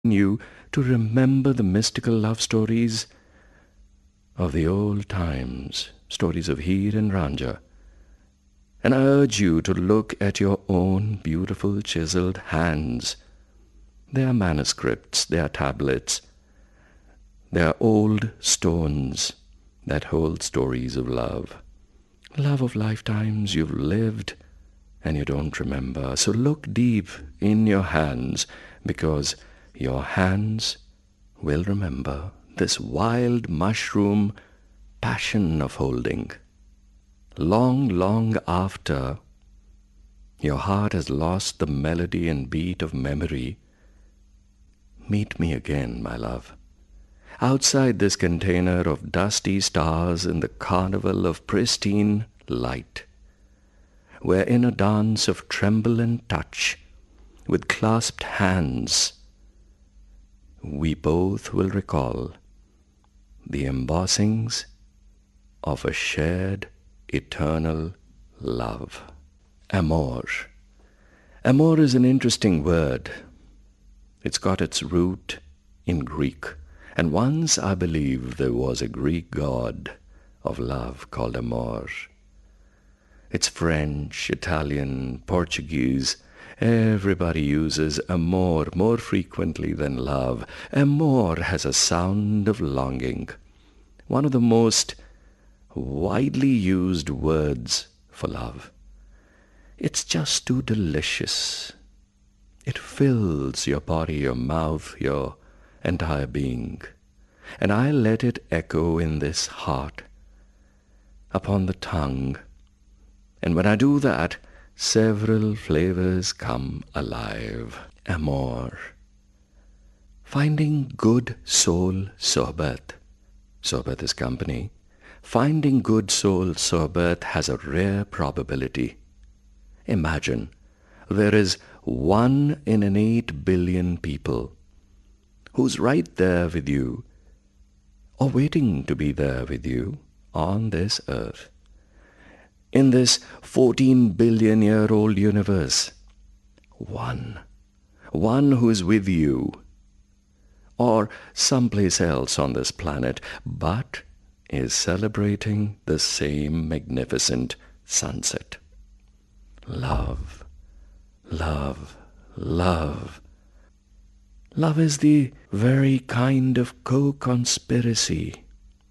you to remember the mystical love stories of the old times, stories of Heer and Ranja. And I urge you to look at your own beautiful chiseled hands. They are manuscripts, they are tablets, they are old stones that hold stories of love. Love of lifetimes you've lived and you don't remember. So look deep in your hands, because your hands will remember this wild mushroom passion of holding. Long, long after your heart has lost the melody and beat of memory, meet me again, my love, outside this container of dusty stars in the carnival of pristine light, where in a dance of tremble and touch, with clasped hands, we both will recall the embossings of a shared eternal love. Amor. Amor is an interesting word. It's got its root in Greek. And once I believe there was a Greek god of love called Amor. It's French, Italian, Portuguese. Everybody uses amor more frequently than love. Amor has a sound of longing. One of the most widely used words for love. It's just too delicious. It fills your body, your mouth, your entire being. And I let it echo in this heart, upon the tongue. And when I do that, several flavors come alive. Amor. Finding good soul sohbat. Sohbat is company. Finding good soul sohbat has a rare probability. Imagine, there is 1 in an 8 billion people who's right there with you, or waiting to be there with you on this earth. In this 14-billion-year-old universe, one who is with you, or someplace else on this planet, but is celebrating the same magnificent sunset. Love, love, love. Love is the very kind of co-conspiracy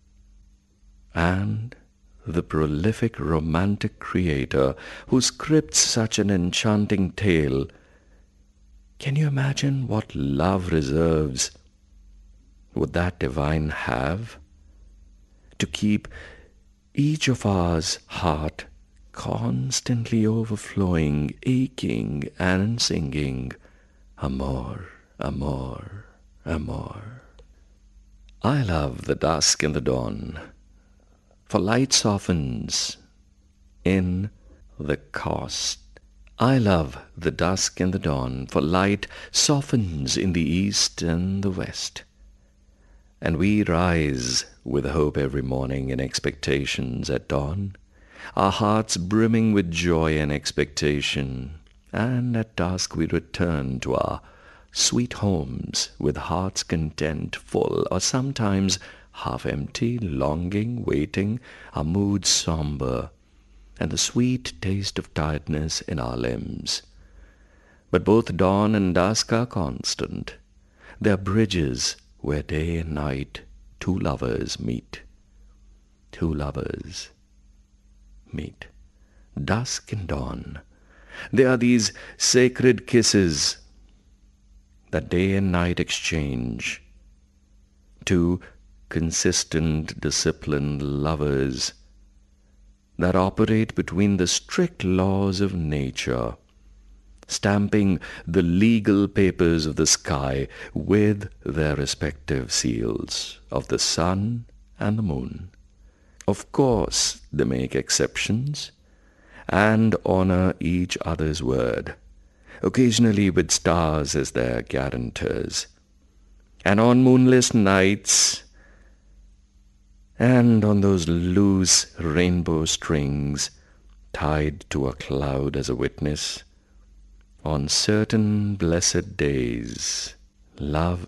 and the prolific romantic creator who scripts such an enchanting tale. Can you imagine what love reserves would that divine have to keep each of ours heart constantly overflowing, aching and singing, Amor, amor, amor. I love the dusk and the dawn, for light softens in the cost. I love the dusk and the dawn, for light softens in the east and the west. And we rise with hope every morning and expectations at dawn, our hearts brimming with joy and expectation, and at dusk we return to our sweet homes with hearts content, full, or sometimes half empty, longing, waiting, our moods somber, and the sweet taste of tiredness in our limbs. But both dawn and dusk are constant. They are bridges where day and night two lovers meet. Two lovers meet. Dusk and dawn. They are these sacred kisses that day and night exchange. Two consistent, disciplined lovers that operate between the strict laws of nature, stamping the legal papers of the sky with their respective seals of the sun and the moon. Of course, they make exceptions and honor each other's word, occasionally with stars as their guarantors. And on moonless nights, and on those loose rainbow strings tied to a cloud as a witness, on certain blessed days, love